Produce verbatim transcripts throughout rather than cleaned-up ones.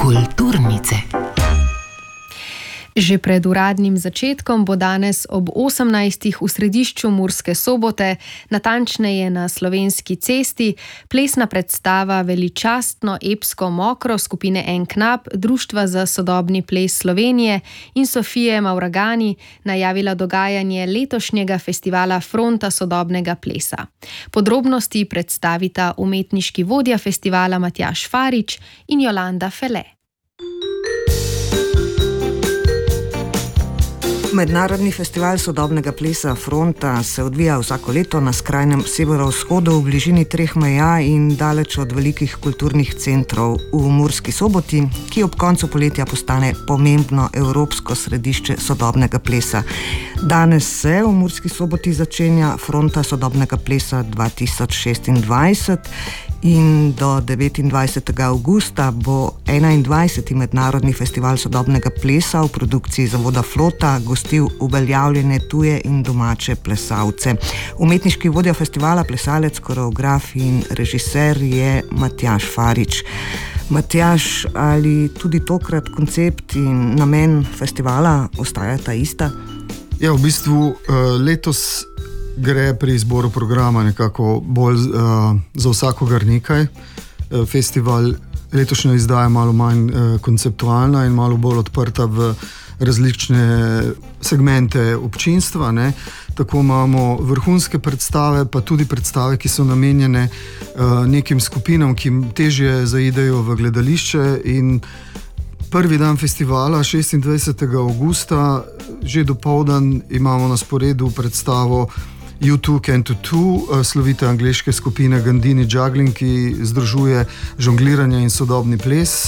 Kulturnice. Že pred uradnim začetkom bo danes ob osemnajstih v središču Murske Sobote, natančneje na Slovenski cesti, plesna predstava Veličastno epsko mokro skupine En knap, Društva za sodobni ples Slovenije in Sofije Mavragani najavila dogajanje letošnjega festivala Fronta sodobnega plesa. Podrobnosti predstavita umetniški vodja festivala Matjaž Farič in Jolanda Fele. Mednarodni festival sodobnega plesa Fronta se odvija vsako leto na skrajnem severovzhodu v bližini treh meja in daleč od velikih kulturnih centrov v Murski Soboti, ki ob koncu poletja postane pomembno evropsko središče sodobnega plesa. Danes se v Murski Soboti začenja Fronta sodobnega plesa dva tisoč šestindvajset in do devetindvajsetega avgusta bo enaindvajseti mednarodni festival sodobnega plesa v produkciji Zavoda Flota gostil uveljavljene tuje in domače plesalce. Umetniški vodja festivala, plesalec, koreograf in režiser je Matjaž Farič. Matjaž, ali tudi tokrat koncept in namen festivala ostajata ista? Ja, v bistvu letos gre pri izboru programa nekako bolj uh, za vsakogar nekaj. Uh, festival letošnja izdaja malo manj uh, konceptualna in malo bolj odprta v različne segmente občinstva, ne. Tako imamo vrhunske predstave, pa tudi predstave, ki so namenjene uh, nekim skupinam, ki težje zaidejo v gledališče. In prvi dan festivala, šestindvajsetega avgusta, že dopoldan imamo na sporedu predstavo U dva Can To Two, slovite angleške skupine Gandini Juggling, ki združuje žongliranje in sodobni ples.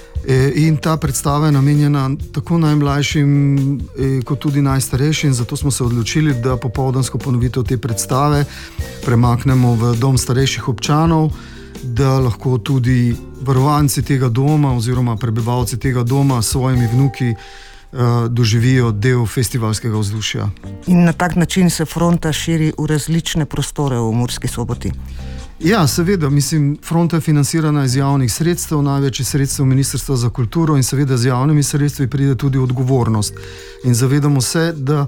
In ta predstava je namenjena tako najmlajšim kot tudi najstarejšim, zato smo se odločili, da popoldansko ponovitev te predstave premaknemo v dom starejših občanov, da lahko tudi varovanci tega doma oziroma prebivalci tega doma s svojimi vnuki doživijo del festivalskega vzdušja. In na tak način se Fronta širi v različne prostore v Murski Soboti. Ja, seveda, mislim, Fronta je financirana iz javnih sredstev, največ sredstev Ministrstva za kulturo in seveda z javnimi sredstvi pride tudi odgovornost. In zavedamo se, da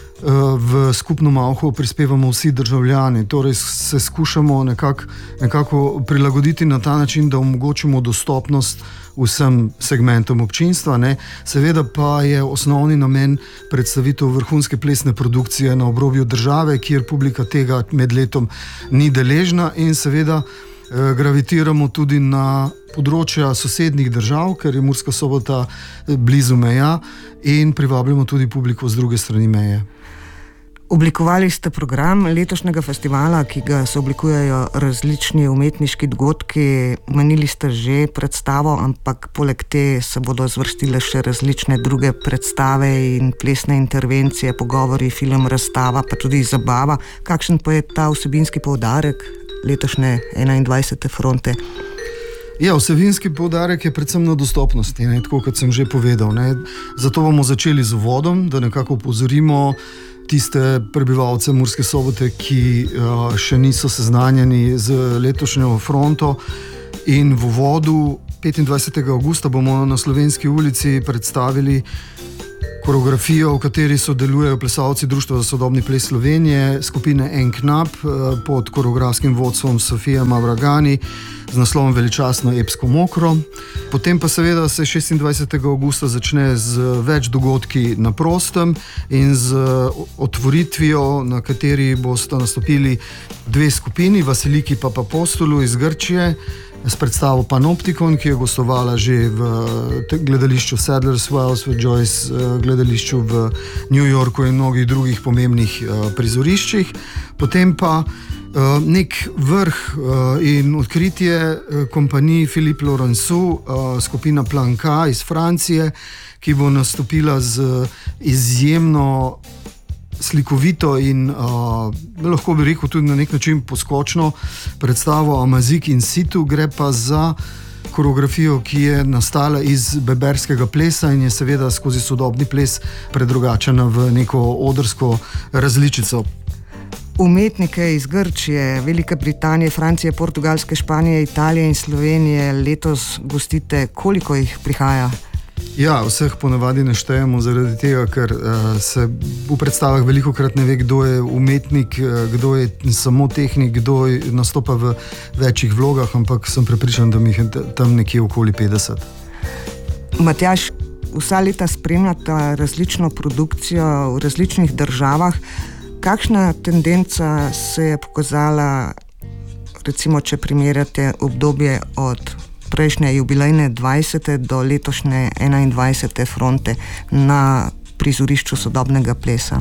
v skupno malho prispevamo vsi državljani, torej se skušamo nekako, nekako prilagoditi na ta način, da omogočimo dostopnost vsem segmentom občinstva, ne. Seveda pa je osnovni namen predstavitev vrhunske plesne produkcije na obrobju države, kjer publika tega med letom ni deležna, in seveda eh, gravitiramo tudi na področja sosednjih držav, ker je Murska Sobota blizu meja, in privabljamo tudi publiko z druge strani meje. Oblikovali ste program letošnjega festivala, ki ga sooblikujejo različni umetniški dogodki. Menili ste že predstavo, ampak poleg te se bodo zvrstile še različne druge predstave in plesne intervencije, pogovori, film, razstava, pa tudi zabava. Kakšen pa je ta vsebinski poudarek letošnje enaindvajsete Fronte? Ja, vsebinski poudarek je predvsem na dostopnosti, ne, tako kot sem že povedal, ne. Zato bomo začeli z uvodom, da nekako opozorimo tiste prebivalce Murske Sobote, ki uh, še niso seznanjeni z letošnjo Fronto. In v uvodu petindvajsetega avgusta bomo na Slovenski ulici predstavili koreografijo, v kateri sodelujejo plesalci Društva za sodobni ples Slovenije, skupine En knap pod koreografskim vodstvom Sofije Mavragani z naslovom Veličastno epsko mokro. Potem pa seveda se šestindvajsetega avgusta začne z več dogodki na prostem in z otvoritvijo, na kateri bosta nastopili dve skupini, Vasiliki Papapostolu iz Grčije, s predstavo Panoptikon, ki je gostovala že v gledališču Sadler's Wells, v Joyce gledališču v New Yorku in mnogih drugih pomembnih prizoriščih. Potem pa nek vrh in odkritje kompaniji Philippe Laurenceau, skupina Plan K iz Francije, ki bo nastopila z izjemno slikovito in uh, lahko bi rekel tudi na nek način poskočno predstavo Amazik in situ. Gre pa za koreografijo, ki je nastala iz beberskega plesa in je seveda skozi sodobni ples predrugačena v neko odrsko različico. Umetnike iz Grčije, Velike Britanije, Francije, Portugalske, Španije, Italije in Slovenije letos gostite. Koliko jih prihaja? Ja, vseh ponavadi ne štejemo zaradi tega, ker uh, se v predstavah veliko krat ne ve, kdo je umetnik, kdo je samo tehnik, kdo nastopa v večjih vlogah, ampak sem prepričan, da mi jih je tam nekje okoli petdeset. Matjaž, vsa leta spremljata različno produkcijo v različnih državah. Kakšna tendenca se je pokazala, recimo, če primerjate obdobje od prejšnje jubilejne dvajsete do letošnje enaindvajsete fronte na prizorišču sodobnega plesa?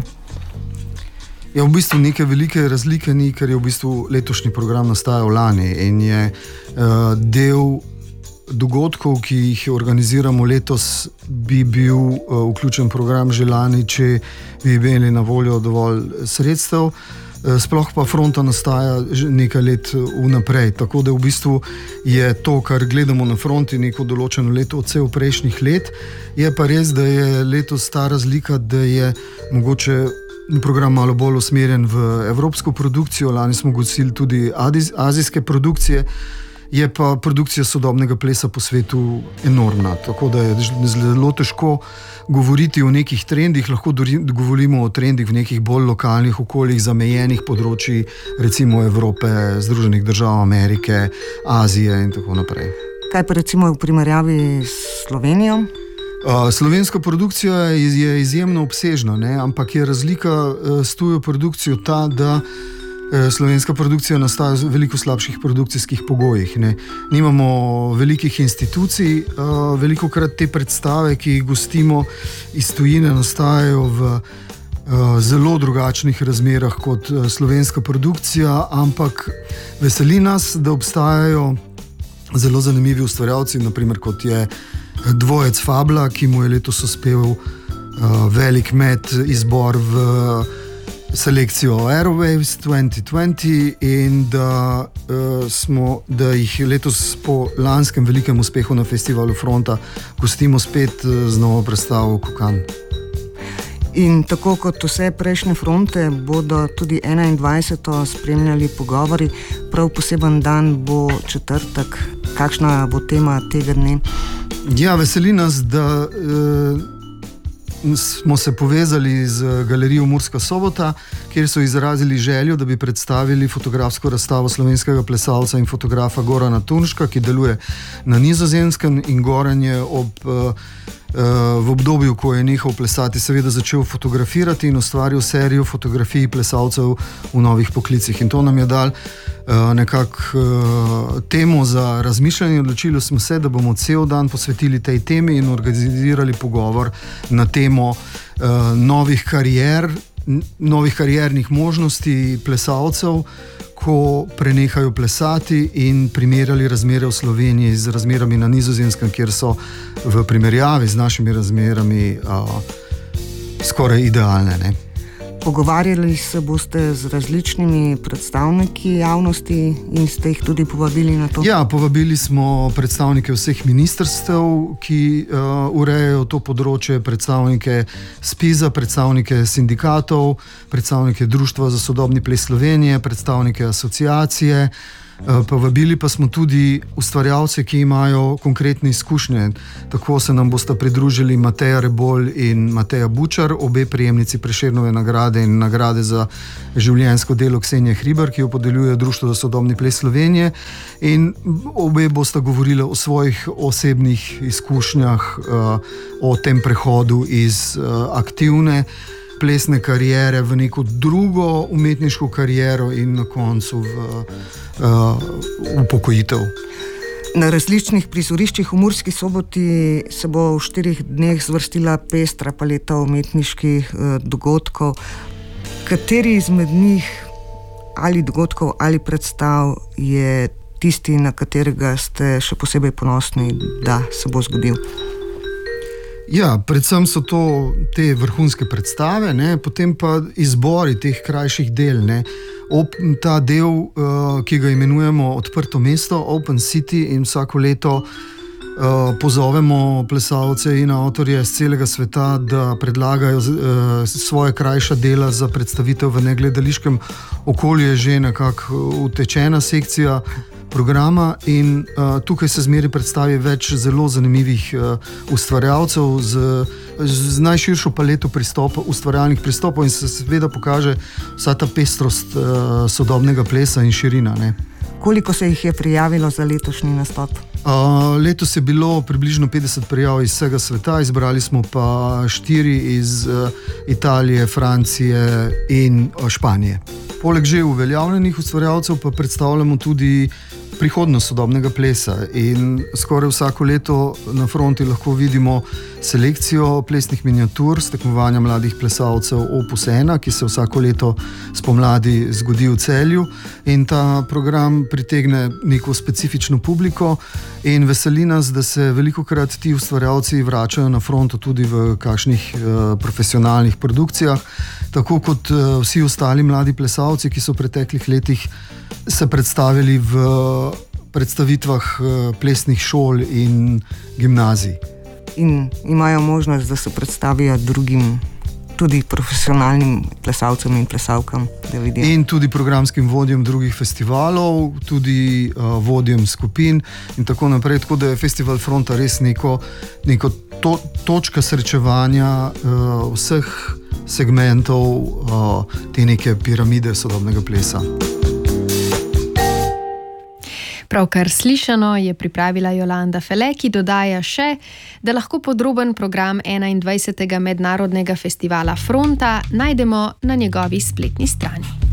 Ja, v bistvu neke velike razlike ni, ker je v bistvu letošnji program nastajal lani in je uh, del dogodkov, ki jih organiziramo letos, bi bil uh, vključen program že lani, če bi imeli na voljo dovolj sredstev. Sploh pa fronta nastaja že nekaj let vnaprej, tako da v bistvu je to, kar gledamo na fronti, neko določeno leto od vseh prejšnjih let. Je pa res, da je letos ta razlika, da je mogoče program malo bolj usmerjen v evropsko produkcijo, lani smo gostili tudi azijske produkcije, je pa produkcija sodobnega plesa po svetu enormna, tako da je zelo težko govoriti o nekih trendih, lahko govorimo o trendih v nekih bolj lokalnih okoljih, zamejenih področji, recimo Evrope, Združenih držav Amerike, Azije in tako naprej. Kaj pa recimo v primerjavi s Slovenijo? Uh, slovenska produkcija je izjemno obsežna, ne? Ampak je razlika uh, s tujo produkcijo ta, da slovenska produkcija nastaja v veliko slabših produkcijskih pogojih. Ne. Nimamo velikih institucij, veliko krat te predstave, ki jih gostimo iz tujine, nastajajo v zelo drugačnih razmerah kot slovenska produkcija, ampak veseli nas, da obstajajo zelo zanimivi ustvarjalci, naprimer kot je dvojec Fabla, ki mu je letos uspel velik med izbor v selekcijo Airwaves dvajset dvajset in da, uh, smo, da jih letos po lanskem velikem uspehu na festivalu Fronta gostimo spet z novo predstavo Kokan. In tako kot vse prejšnje fronte bodo tudi enaindvajseto spremljali pogovori. Prav poseben dan bo četrtek. Kakšna bo tema tega dne? Ja, veseli nas, da uh, smo se povezali z galerijo Murska Sobota, kjer so izrazili željo, da bi predstavili fotografsko razstavo slovenskega plesalca in fotografa Gorana Turnška, ki deluje na Nizozemskem, in Goran je ob, v obdobju, ko je nehal plesati, seveda začel fotografirati in ustvaril serijo fotografij plesalcev v novih poklicih. In to nam je dal nekako temo za razmišljanje. Odločili smo se, da bomo cel dan posvetili tej temi in organizirali pogovor na temo uh, novih karier, novih kariernih možnosti plesalcev, ko prenehajo plesati, in primerjali razmere v Sloveniji z razmerami na Nizozemskem, kjer so v primerjavi z našimi razmerami uh, skoraj idealne, ne? Pogovarjali se boste z različnimi predstavniki javnosti in ste jih tudi povabili na to? Ja, povabili smo predstavnike vseh ministrstev, ki uh, urejajo to področje, predstavnike SPIZ-a, predstavnike sindikatov, predstavnike Društva za sodobni ples Slovenije, predstavnike asociacije. Povabili pa smo tudi ustvarjalce, ki imajo konkretne izkušnje. Tako se nam bosta pridružili Mateja Rebolj in Mateja Bučar, obe prejemnici Prešernove nagrade in nagrade za življenjsko delo Ksenije Hribar, ki jo podeljuje Društvo za sodobni ples Slovenije. In obe bosta govorili o svojih osebnih izkušnjah, o tem prehodu iz aktivne plesne kariere v neko drugo umetniško kariero in na koncu v uh, upokojitev. Na različnih prizoriščih v Murski Soboti se bo v štirih dneh zvrstila pestra paleta umetniških uh, dogodkov. Kateri izmed njih ali dogodkov ali predstav je tisti, na katerega ste še posebej ponosni, da se bo zgodil? Ja, predvsem so to te vrhunske predstave, ne, potem pa izbori teh krajših del. Ne. Op, ta del, uh, ki ga imenujemo Odprto mesto, Open City, in vsako leto pozovemo plesalce in avtorje z celega sveta, da predlagajo svoje krajša dela za predstavitev v negledališkem okolju. Je že nekako utečena sekcija programa in uh, tukaj se zmeri predstavi več zelo zanimivih uh, ustvarjalcev z, z najširšo paleto pristopov, ustvarjalnih pristopov in se seveda pokaže vsa ta pestrost uh, sodobnega plesa in širina. Ne. Koliko se jih je prijavilo za letošnji nastop? Uh, letos je bilo približno petdeset prijav iz vsega sveta, izbrali smo pa štiri iz uh, Italije, Francije in uh, Španije. Poleg že uveljavljenih ustvarjalcev pa predstavljamo tudi prihodnost sodobnega plesa in skoraj vsako leto na fronti lahko vidimo selekcijo plesnih miniatur s tekmovanja mladih plesalcev Opus ena, ki se vsako leto spomladi zgodi v Celju in ta program pritegne neko specifično publiko in veseli nas, da se velikokrat ti ustvarjalci vračajo na fronto tudi v kakšnih uh, profesionalnih produkcijah, tako kot uh, vsi ostali mladi plesalci, ki so v preteklih letih se predstavili v predstavitvah plesnih šol in gimnazij. In imajo možnost, da se predstavijo drugim, tudi profesionalnim plesalcem in plesalkam, da vidijo. In tudi programskim vodjem drugih festivalov, tudi uh, vodjem skupin in tako naprej. Tako da je Festival Fronta res neko, neko to, točka srečevanja uh, vseh segmentov uh, te neke piramide sodobnega plesa. Pravkar slišano je pripravila Jolanda Fele, ki dodaja še, da lahko podroben program enaindvajsetega mednarodnega festivala Fronta najdemo na njegovi spletni strani.